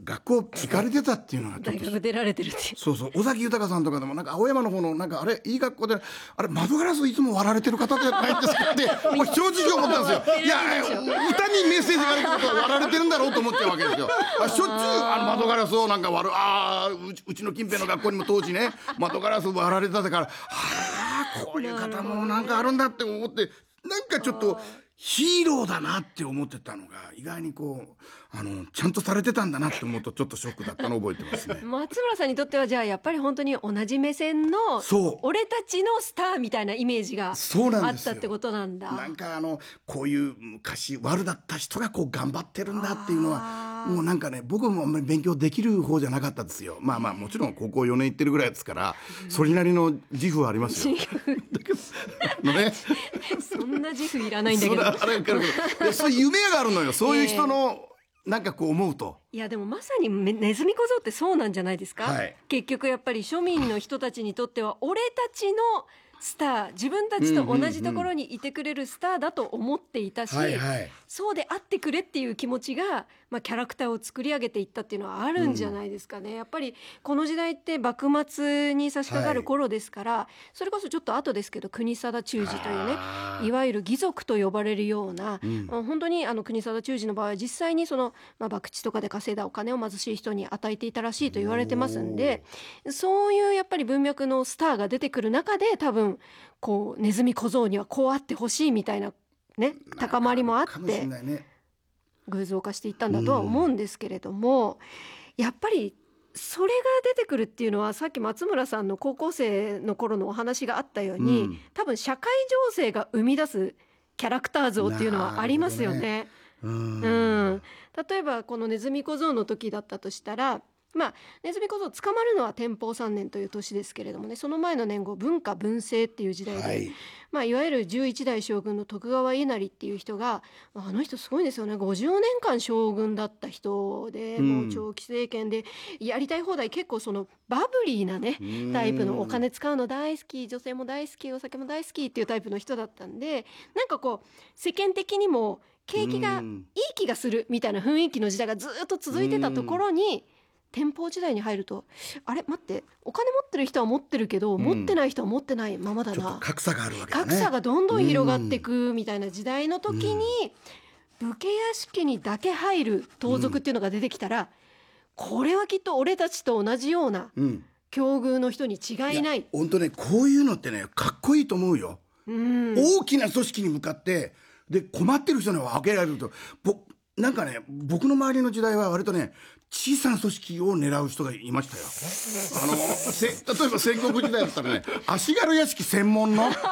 学校行かれてたっていうのがちょっと大学出られてるっていう。 そうそう、尾崎豊さんとかでもなんか青山の方のなんかあれいい学校であれ窓ガラスいつも割られてる方じゃないですかって俺正直思ったんですよ。いや歌にメッセージがあるってことは割られてるんだろうと思っちゃうわけですよ。しょっちゅう窓ガラスをなんか割るうちの近辺の学校にも当時ね窓ガラス割られてたからこういう方もなんかあるんだって思ってなんかちょっとヒーローだなって思ってたのが意外にこうちゃんとされてたんだなって思うとちょっとショックだったのを覚えてますね。 松村さんにとってはじゃあやっぱり本当に同じ目線の俺たちのスターみたいなイメージがあったってことなんだ。 なんかこういう昔悪だった人がこう頑張ってるんだっていうのはもうなんかね僕もあんまり勉強できる方じゃなかったですよ。まあもちろん高校4年行ってるぐらいですからそれなりの自負はありますよ。ね、 そんな自負いらないんだけどそういう夢があるのよそういう人のなんかこう思うと。 いやでもまさにネズミ小僧ってそうなんじゃないですか、はい、結局やっぱり庶民の人たちにとっては俺たちのスター自分たちと同じところにいてくれるスターだと思っていたし、そうであってくれっていう気持ちが、キャラクターを作り上げていったっていうのはあるんじゃないですかね、やっぱりこの時代って幕末に差し掛かる頃ですから、それこそちょっと後ですけど国定忠治というねいわゆる義賊と呼ばれるような、本当に国定忠治の場合は実際にその、博打とかで稼いだお金を貧しい人に与えていたらしいと言われてますんで、そういうやっぱり文脈のスターが出てくる中で多分こうネズミ小僧にはこうあってほしいみたいなね高まりもあって偶像化していったんだとは思うんですけれども、やっぱりそれが出てくるっていうのはさっき松村さんの高校生の頃のお話があったように、多分社会情勢が生み出すキャラクター像っていうのはありますよね。例えばこのネズミ小僧の時だったとしたらネズミ小僧捕まるのは天保3年という年ですけれどもね、その前の年号文化文政っていう時代で、いわゆる11代将軍の徳川家斉っていう人があの人すごいんですよね。50年間将軍だった人で、もう長期政権でやりたい放題、結構そのバブリーなねタイプの、お金使うの大好き、女性も大好き、お酒も大好きっていうタイプの人だったんで、なんかこう世間的にも景気がいい気がするみたいな雰囲気の時代がずっと続いてたところに、天保時代に入るとあれ待って、お金持ってる人は持ってるけど、持ってない人は持ってないままだな、ちょっと格差があるわけだね。 格差がどんどん広がっていくみたいな時代の時に、武家屋敷にだけ入る盗賊っていうのが出てきたら、これはきっと俺たちと同じような境遇の人に違いない。 本当ね、こういうのってねかっこいいと思うよ。大きな組織に向かってで困ってる人に分けられると、なんかね僕の周りの時代は割とね小さな組織を狙う人がいましたよ。例えば戦国時代だったらね足軽屋敷専門のなん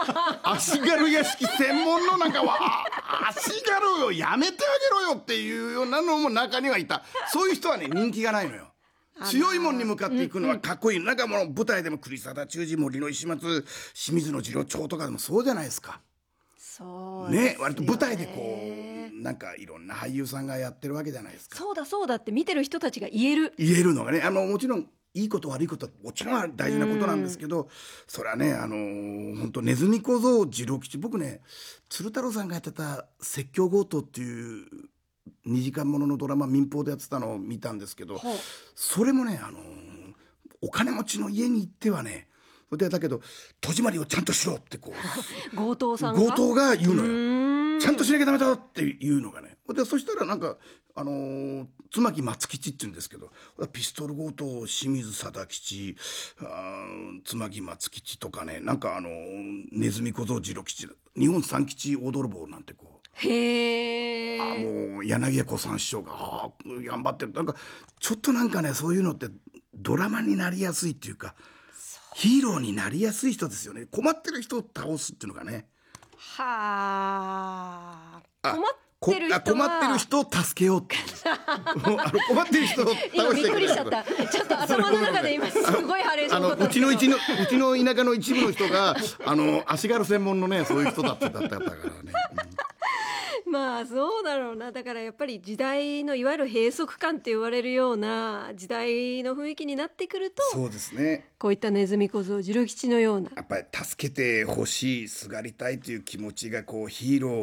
か足軽をやめてあげろよっていうようなのも中にはいた。そういう人はね人気がないのよ。強いもんに向かっていくのはかっこいい。なんかもう舞台でも栗定忠治、森の石松、清水の次郎長とかでもそうじゃないですか。 そうですね、 割と舞台でこうなんかいろんな俳優さんがやってるわけじゃないですか。 そうだそうだって見てる人たちが言えるのがね、もちろんいいこと悪いことはもちろん大事なことなんですけど、それはね本当ネズミ小僧次郎吉、僕ね鶴太郎さんがやってた説教強盗っていう2時間もののドラマ民放でやってたのを見たんですけど、それもねお金持ちの家に行ってはね、だけど戸締まりをちゃんとしろってこう強盗が言うのよ。ちゃんとしなきゃダメだっていうのがね。でそしたらなんか妻木松吉って言うんですけど、ピストル強盗清水貞吉、妻木松吉とかね、なんかネズミ小僧次郎吉、日本三吉大泥棒なんてこう、 へー、 もう柳家小三師匠が頑張ってる。なんかちょっとなんかねそういうのってドラマになりやすいっていうかヒーローになりやすい人ですよね。困ってる人を倒すっていうのがね。 はあ、 困ってる人を助けようって困ってる人を倒して今びっくりしちゃった。ちょっと頭の中で今すごいハレーションだった。うちの田舎の一部の人が足軽専門のねそういう人だったからね。 そうだろうな。だからやっぱり時代のいわゆる閉塞感って言われるような時代の雰囲気になってくると、 そうですね、 こういったネズミ小僧次郎吉のようなやっぱり助けてほしい、すがりたいという気持ちがこうヒーロー